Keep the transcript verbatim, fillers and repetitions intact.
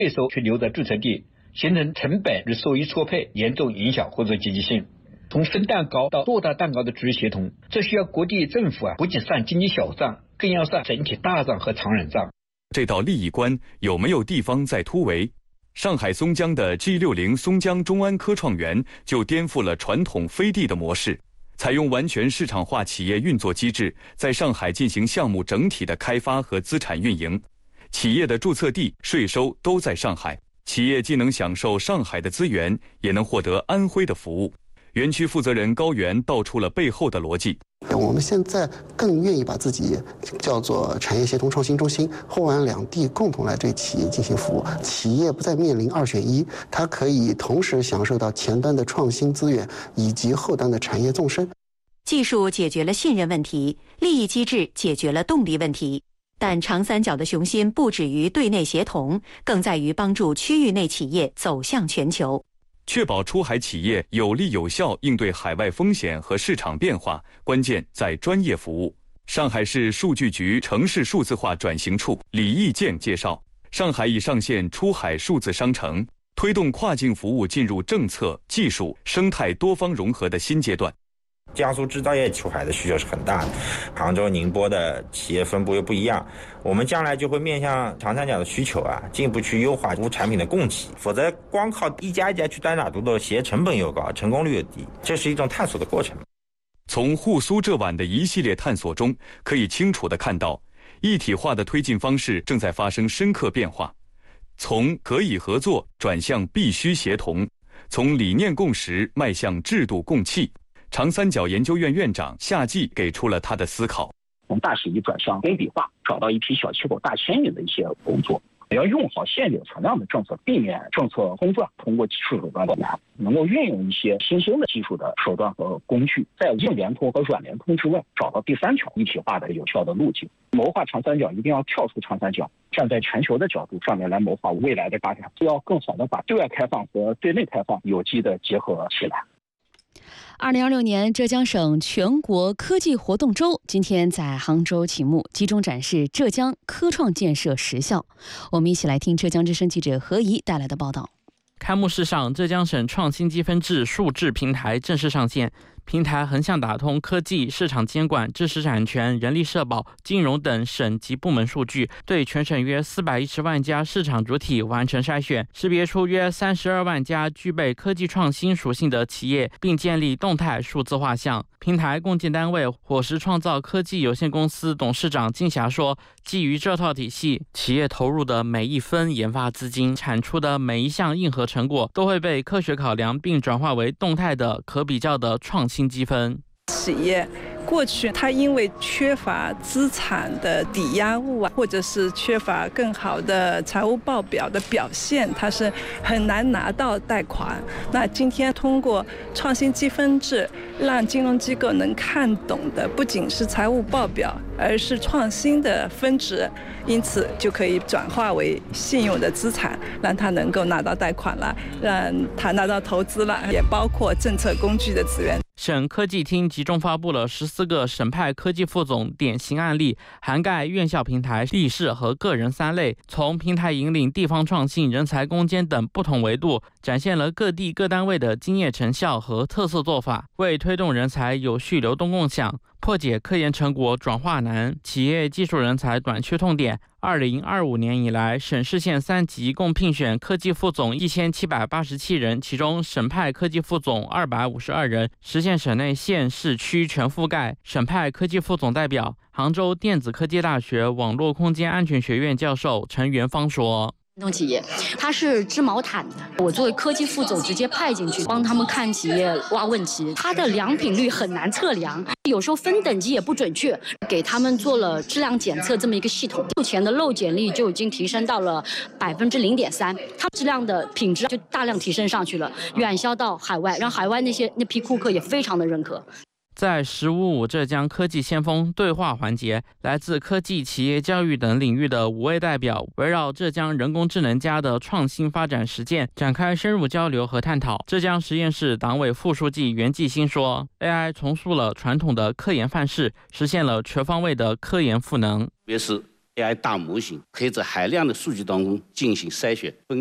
税收却留在注册地，形成成本与收益错配，严重影响合作积极性。从生蛋糕到做大蛋糕的知识协同，这需要各地政府啊，不仅算经济小账，更要算整体大账和长远账。 这道利益关有没有地方在突围？上海松江的 G 六十 松江中安科创园就颠覆了传统飞地的模式，采用完全市场化企业运作机制，在上海进行项目整体的开发和资产运营。企业的注册地、税收都在上海，企业既能享受上海的资源，也能获得安徽的服务。园区负责人高原道出了背后的逻辑。 我们现在更愿意把自己叫做产业协同创新中心，后湾两地共同来对企业进行服务。企业不再面临二选一，它可以同时享受到前端的创新资源以及后端的产业纵深。 技术解决了信任问题，利益机制解决了动力问题。但长三角的雄心不止于对内协同，更在于帮助区域内企业走向全球。 确保出海企业有力有效应对海外风险和市场变化，关键在专业服务。上海市数据局城市数字化转型处李义建介绍，上海已上线出海数字商城，推动跨境服务进入政策、技术、生态多方融合的新阶段。 江苏制造业出海的需求是很大的，杭州、宁波的企业分布又不一样，我们将来就会面向长三角的需求啊，进一步去优化服务产品的供给，否则光靠一家一家去单打独斗，企业成本又高，成功率又低，这是一种探索的过程。 从沪苏浙皖的一系列探索中，可以清楚地看到，一体化的推进方式正在发生深刻变化，从可以合作转向必须协同，从理念共识迈向制度共气。长三角研究院院长夏季给出了他的思考： 从大使级转向类比化，找到一批小气候、大牵引的一些工作，要用好现有存量的政策，避免政策空转，通过技术手段的难，能够运用一些新兴的技术的手段和工具，在硬联通和软联通之外，找到第三条一体化的有效的路径。谋划长三角一定要跳出长三角，站在全球的角度上面来谋划未来的发展，就要更好的把对外开放和对内开放有机的结合起来。 二零二六年浙江省全国科技活动周今天在杭州启幕，集中展示浙江科创建设实效。我们一起来听浙江之声记者何怡带来的报道。 开幕式上，浙江省创新积分制数字平台正式上线。平台横向打通科技、市场监管、知识产权、人力社保、金融等省级部门数据，对全省约四百一十万家市场主体完成筛选，识别出约三十二万家具备科技创新属性的企业，并建立动态数字画像。平台共建单位伙食创造科技有限公司董事长金霞说，基于这套体系，企业投入的每一分研发资金，产出的每一项硬核成果，都会被科学考量并转化为动态的可比较的创新积分。 企业过去它因为缺乏资产的抵押物啊，或者是缺乏更好的财务报表的表现，它是很难拿到贷款。那今天通过创新积分制，让金融机构能看懂的不仅是财务报表，而是创新的分值，因此就可以转化为信用的资产，让它能够拿到贷款了，让它拿到投资了，也包括政策工具的资源。 省科技厅集中发布了十四个省派科技副总典型案例，涵盖院校平台、地市和个人三类，从平台引领地方创新、人才攻坚等不同维度，展现了各地各单位的经验成效和特色做法，为推动人才有序流动共享，破解科研成果转化难、企业技术人才短缺痛点。二零二五年以来，省市县三级共聘选科技副总一千七百八十七人，其中省派科技副总二百五十二人，实现省内县市区全覆盖。省派科技副总代表、杭州电子科技大学网络空间安全学院教授陈元芳说。 传统企业它是织毛毯的，我作为科技副总直接派进去帮他们看企业挖问题，它的良品率很难测量，有时候分等级也不准确，给他们做了质量检测这么一个系统，目前的漏检率就已经提升到了百分之零点三，它质量的品质就大量提升上去了，远销到海外，让海外那些那批顾客也非常的认可。 在十五五浙江科技先锋对话环节，来自科技、企业教育等领域的五位代表围绕浙江人工智能家的创新发展实践展开深入交流和探讨。浙江实验室党委副书记袁继新说 ，A I 重塑了传统的科研范式，实现了全方位的科研赋能。 特别是 A I 大模型可以在海量的数据当中进行筛选分。